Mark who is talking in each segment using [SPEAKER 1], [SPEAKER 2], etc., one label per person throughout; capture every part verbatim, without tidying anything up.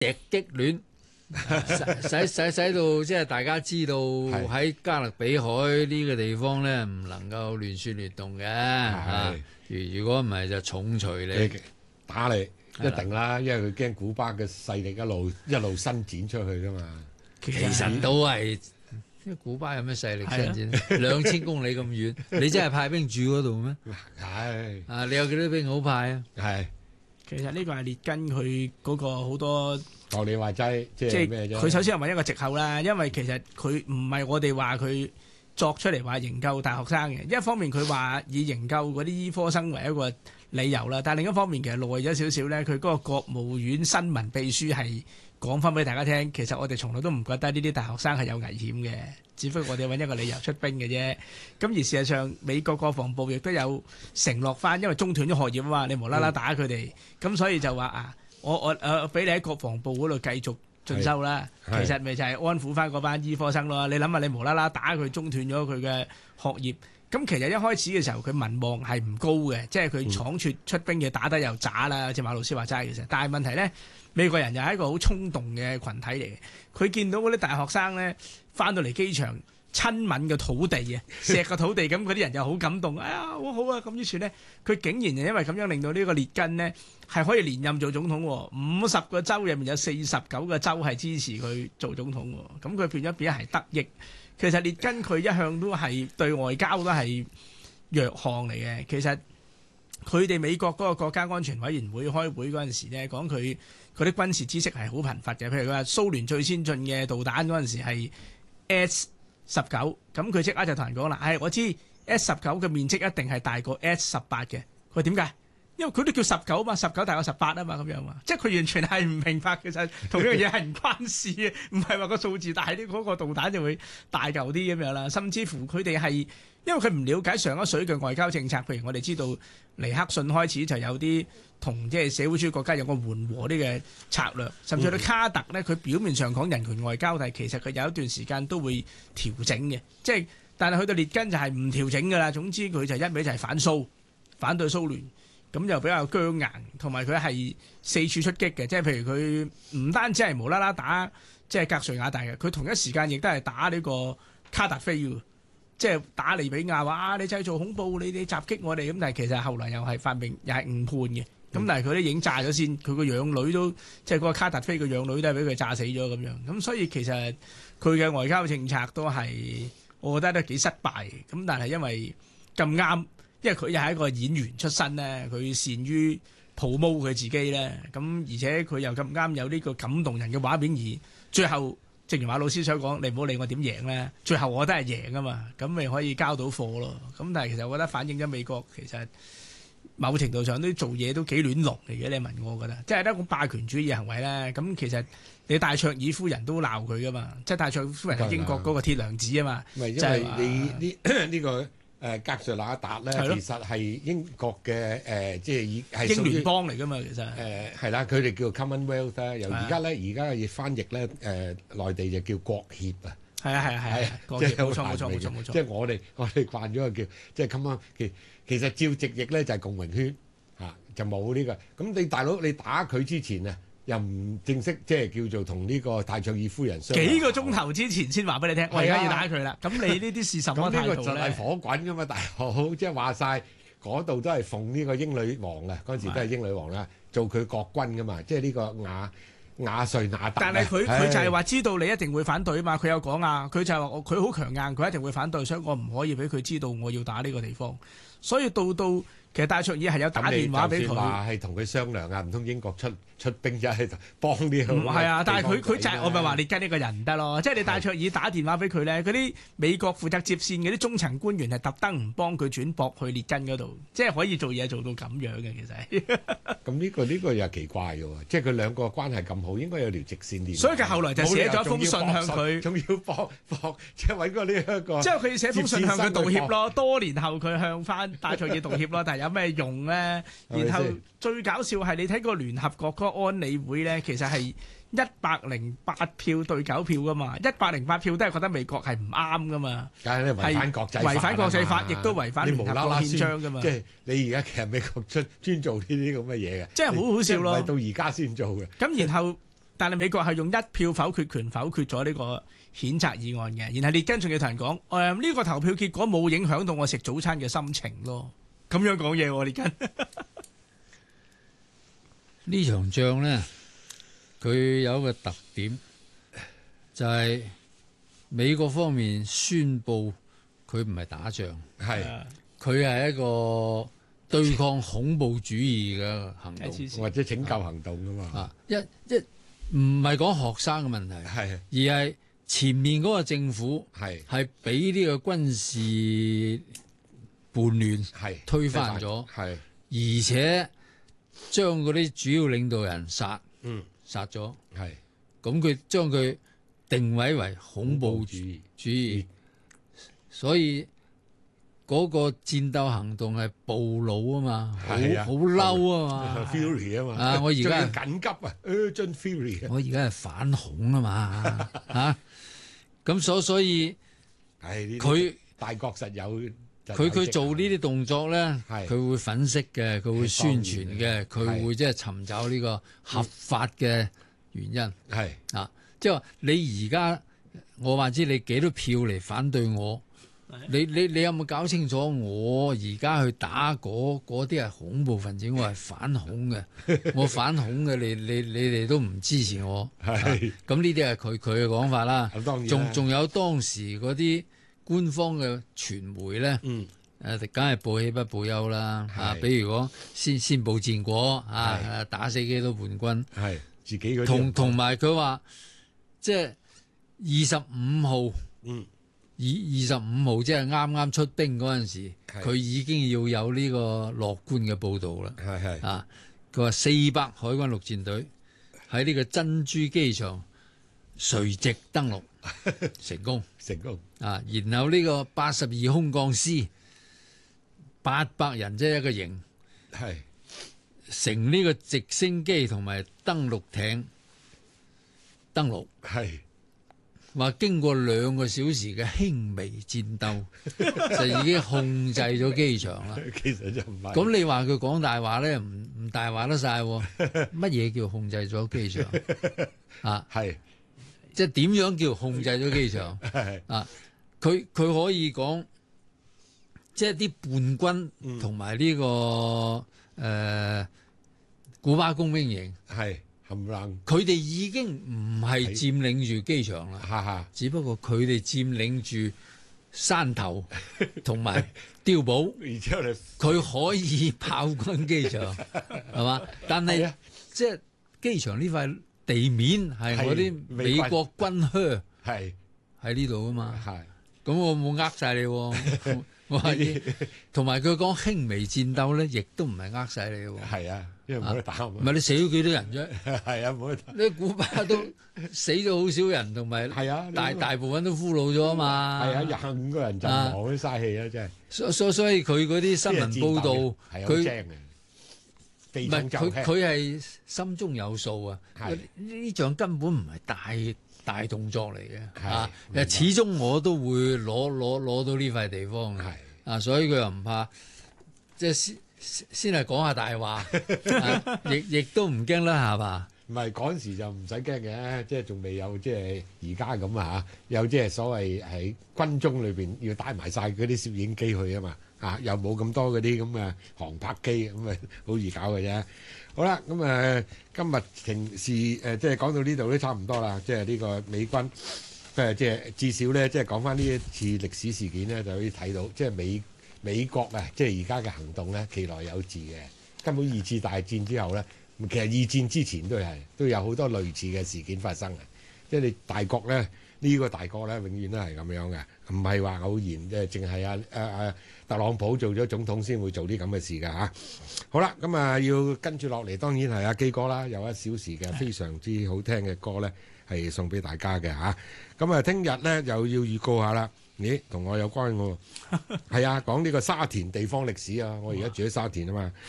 [SPEAKER 1] 敵激戀，使使使使到即係大家知道喺加勒比海呢個地方咧唔能夠亂説亂動嘅嚇。如如果唔係就重錘你
[SPEAKER 2] 打你一定啦，因為佢驚古巴嘅勢力一路一路伸展出去噶嘛。
[SPEAKER 1] 其實都係。古巴有咩勢力伸展？兩千公里咁遠，你真係派兵駐嗰度咩？
[SPEAKER 2] 係
[SPEAKER 1] 啊，你有幾多兵好派啊？
[SPEAKER 2] 係，
[SPEAKER 3] 其實呢個係列根佢嗰個好多，
[SPEAKER 2] 學你話齋，即係咩啫？
[SPEAKER 3] 佢首先係揾一個藉口啦，因為其實佢唔係我哋話佢作出嚟話營救大學生嘅。一方面佢話以營救嗰啲醫科生為一個理由啦，但係另一方面其實耐咗少少咧，佢嗰個國務院新聞秘書係講翻俾大家聽，其實我哋從來都唔覺得呢啲大學生係有危險嘅，只不過我哋揾一個理由出兵嘅啫。咁而事實上，美國國防部亦都有承諾翻，因為中斷咗學業啊嘛，你無啦啦打佢哋，咁、嗯、所以就話啊，我我誒俾你喺國防部嗰度繼續進修啦。其實咪就係安撫翻嗰班醫科生咯。你諗下，你無啦啦打佢，中斷咗佢嘅學業。咁其實一開始嘅時候，佢民望係唔高嘅，即係佢倉促出兵嘅打得又渣啦，好似馬老師話齋其實。但係問題咧，美國人又係一個好衝動嘅群體嚟嘅，佢見到嗰啲大學生咧翻到嚟機場親吻嘅土地啊，錫個土地，咁嗰啲人就好感動，哎呀好好啊！咁於是咧，佢竟然就因為咁樣令到呢個列根呢係可以連任做總統，五十個州入面有四十九個州係支持佢做總統，咁佢變咗變咗係得益。其實列根佢一向都係對外交都係弱項嚟嘅。其實佢哋美國嗰個國家安全委員會開會嗰陣時咧，講佢嗰啲軍事知識係好貧乏嘅。譬如佢話蘇聯最先進嘅導彈嗰陣時係 S 十九，咁佢即刻就同人講啦，係、哎、我知 S 十九嘅面積一定係大過 S 十八嘅。佢話點解？因為佢都叫十九嘛，十九大過十八啊嘛，咁樣嘛，即係佢完全係唔明白，其實同呢樣嘢係唔關事嘅，唔係話個數字大啲，嗰個導彈就會大嚿啲咁樣啦。甚至乎佢哋係因為佢唔了解上一水嘅外交政策，譬如我哋知道尼克遜開始就有啲同即係社會主義國家有個緩和啲嘅策略，甚至到卡特咧，佢表面上講人權外交，但係其實佢有一段時間都會調整嘅，即係但係去到列根就係唔調整㗎啦。總之佢就一味就係反蘇，反對蘇聯。咁就比較僵硬，同埋佢係四處出擊嘅，即係譬如佢唔單止係無啦啦打即係格瑞亞大嘅，佢同一時間亦都係打呢個卡達菲嘅，即係打利比亞話啊你製造恐怖，你哋襲擊我哋咁，但係其實後來又係發明又係誤判嘅，咁、嗯、但係佢都已經炸咗先，佢個養女都即係嗰個卡達菲嘅養女都係俾佢炸死咗咁樣，咁所以其實佢嘅外交政策都係我覺得都幾失敗，咁但係因為咁啱。因為佢又係一個演員出身咧，佢善於 promote 佢自己咧，咁而且佢又咁啱有呢個感動人嘅畫面，而最後正如馬老師所講，你唔好理我點贏咧，最後我都係贏啊嘛，咁咪可以交到貨咯。咁但係其實我覺得反映咗美國其實某程度上都做嘢都幾亂龍嚟嘅。你問我覺得，即係一種霸權主義行為咧。咁其實你戴卓爾夫人都鬧佢噶嘛，即係戴卓爾夫人係英國嗰個鐵娘子啊嘛，
[SPEAKER 2] 因為你呢呢個。誒格瑞那達咧，其實係英國嘅誒、呃，即係以係
[SPEAKER 3] 英聯邦嚟㗎嘛，其實
[SPEAKER 2] 誒係啦，佢哋叫 Commonwealth 啦。由而家咧，而家嘅翻譯咧，誒、呃、內地就叫國協啊。
[SPEAKER 3] 係啊係啊係啊，國協冇錯冇錯冇錯冇錯。
[SPEAKER 2] 即係我哋我哋慣咗個叫即係 Common，其其實照直譯咧就係共榮圈嚇、啊，就冇呢、這個。咁你大佬你打佢之前啊？又唔正式即係叫做同呢個戴卓爾夫人相
[SPEAKER 3] 幾個鐘頭之前先話俾你聽，我而家要打佢啦。咁你呢啲是什麼態度咧？
[SPEAKER 2] 咁呢個就係火滾噶嘛，大佬，即係話晒嗰度都係奉呢個英女王啊，嗰陣時都係英女王啦，做佢國君噶嘛，即係呢個雅雅瑞納達。
[SPEAKER 3] 但係佢佢就係話知道你一定會反對啊嘛，佢有講啊，佢就係話我佢好強硬，佢一定會反對，所以我唔可以俾佢知道我要打呢個地方。所以到到其實戴卓爾係有打電話俾佢，
[SPEAKER 2] 話係同佢商量啊，唔通英國出出兵就喺度幫呢個？唔
[SPEAKER 3] 係啊，但係佢佢就係、是、我咪話列根呢個人唔得咯，即係你戴卓爾打電話俾佢咧，嗰啲美國負責接線嗰啲中層官員係特登唔幫佢轉駁去列根嗰度，即係可以做嘢做到咁樣嘅其實。
[SPEAKER 2] 咁呢、這個呢、這個又奇怪嘅喎，即係佢兩個關係咁好，應該有條直線連。
[SPEAKER 3] 所以佢後來就寫咗封信向佢，
[SPEAKER 2] 仲要幫幫即係揾個呢一個。
[SPEAKER 3] 即係佢要寫封信向佢道歉咯，多年後佢向翻戴卓爾道歉咯，但係有咩用咧？然後最搞笑係你睇個聯合國嗰個安理會咧，其實係一百零八票對九票噶嘛，一百零八票都係覺得美國係唔啱噶嘛，
[SPEAKER 2] 係違反國際法，
[SPEAKER 3] 違反國際法，亦都違反聯合國憲章噶嘛。
[SPEAKER 2] 即係你而家其實美國出專做呢啲咁嘅嘢嘅，
[SPEAKER 3] 即係好好笑咯。
[SPEAKER 2] 唔係到而家先做嘅。
[SPEAKER 3] 咁然後但係美國係用一票否決權否決咗呢個譴責議案嘅。然後列根仲要同人講，誒、呃、呢、呢個投票結果冇影響到我食早餐嘅心情咯。咁樣講嘢喎，列根。
[SPEAKER 1] 呢場仗呢，佢有一個特點，就係、是、美國方面宣布佢唔係打仗，
[SPEAKER 2] 係
[SPEAKER 1] 佢係一個對抗恐怖主義嘅行動，
[SPEAKER 2] 或者拯救行動噶嘛。
[SPEAKER 1] 啊，一一唔係講學生嘅問題，
[SPEAKER 2] 係
[SPEAKER 1] 而係前面嗰個政府
[SPEAKER 2] 係
[SPEAKER 1] 係俾呢個軍事叛亂
[SPEAKER 2] 係
[SPEAKER 1] 推翻咗，
[SPEAKER 2] 係
[SPEAKER 1] 而且將嗰啲主要領導人殺，
[SPEAKER 2] 嗯
[SPEAKER 1] 殺咗，
[SPEAKER 2] 係
[SPEAKER 1] 咁佢將佢定位為恐怖主義，主義，所以嗰個戰鬥行動係暴怒啊嘛，好好嬲啊嘛
[SPEAKER 2] ，fury 啊嘛，
[SPEAKER 1] 啊我而家
[SPEAKER 2] 緊急啊 ，urgent fury，
[SPEAKER 1] 我而家係反恐啊嘛，嚇，咁所所以，佢
[SPEAKER 2] 大國實有。
[SPEAKER 1] 佢佢做呢啲動作咧，佢會粉飾嘅，佢會宣傳嘅，佢會即係尋找呢個合法嘅原因。
[SPEAKER 2] 係
[SPEAKER 1] 啊，即係話你而家我話知你幾多票嚟反對我，你你你有冇搞清楚？我而家去打嗰啲係恐怖分子，我係反恐嘅，我反恐嘅，你你你哋都唔支持我。係咁呢啲係佢佢嘅講法啦。仲仲有當時嗰啲官方嘅傳媒咧，嗯，誒，梗係報喜不報憂啦，啊，比如講先先報戰果，啊，打死幾多叛軍，
[SPEAKER 2] 係自己嗰啲，
[SPEAKER 1] 同同埋佢話，即係二十五號，嗯，二二十五號即係啱啱出兵嗰陣時，佢已經要有呢個樂觀嘅報導啦，係係，啊，佢話四百海軍陸戰隊喺呢個珍珠機場垂直登陸。成功，
[SPEAKER 2] 成功
[SPEAKER 1] 啊！然後呢個八十二空降師，八百人即係一個營，係乘呢個直升機同埋登陸艇登陸，係話經過兩個小時嘅輕微戰鬥，就已經控制咗機場啦。
[SPEAKER 2] 其實就唔係。
[SPEAKER 1] 咁你話佢講大話咧，唔唔大話得晒？乜嘢叫控制咗機場？啊，係。即係點樣叫控制咗機場？啊，佢佢可以講，即係啲叛軍同埋呢個誒、呃、古巴工兵營係冚唪唥，佢哋已經唔係佔領住機場啦，只不過佢哋佔領住山頭同埋碉堡，然之後佢可以炮轟機場，係嘛？但係即係機場呢塊地面係嗰啲美國軍靴，係喺呢度啊嘛，係咁我冇呃晒你，我話同埋佢講輕微戰鬥咧，亦都唔係呃晒你喎，係啊，因為冇得打，唔係你死咗幾多人啫，係啊，冇得打，你古巴都死咗好少人，同埋係啊，大大部分都俘虜咗啊嘛，係啊，廿五個人陣亡都嘥氣啊，真係，所所所以佢嗰啲新聞報導，佢。唔係佢佢係心中有數啊！呢仗根本唔係大大動作嚟嘅啊！始終我都會攞攞攞到呢塊地方嘅啊，所以佢又唔怕，即係先先係講下大話，亦亦都唔驚啦，係嘛？唔係嗰陣時就唔使驚嘅，即係仲未有即係而家咁啊嚇，有即係所謂喺軍中裏邊要帶埋晒嗰啲攝影機去啊嘛。啊！又冇咁多嗰啲咁嘅航拍機，咁啊好易搞嘅啫。好啦，咁誒今日情事誒，即係講到呢度都差唔多啦。即係呢個美軍誒，即係至少咧，即係講翻呢一次歷史事件咧，就可以睇到，即係美美國啊，即係而家嘅行動咧，其來有自嘅。根本二次大戰之後咧，其實二戰之前都係都有好多類似嘅事件發生嘅。即係你大國咧，呢個大國咧，永遠都係咁樣嘅，唔係話偶然，即係淨係啊啊啊特朗普做咗總統先會做啲咁嘅事㗎嚇。好啦，咁啊要跟住落嚟，當然係阿基哥啦，有一小時嘅非常之好聽嘅歌咧，係送俾大家嘅嚇。咁啊，聽日咧又要預告下啦。咦，同我有關喎？係啊，講呢個沙田地方歷史啊。我而家住喺沙田啊嘛。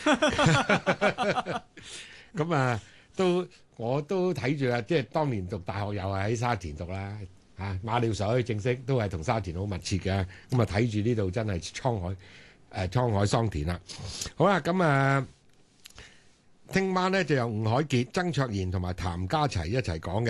[SPEAKER 1] 咁啊，都我都睇住啊，即係當年讀大學又係喺沙田讀啦。啊，馬料水正式都係同沙田好密切嘅，咁啊睇住呢度真係滄海誒滄海桑田啦。好啦，咁啊
[SPEAKER 2] 聽晚咧就由吳海傑、曾卓賢同埋譚家齊一齊講嘅。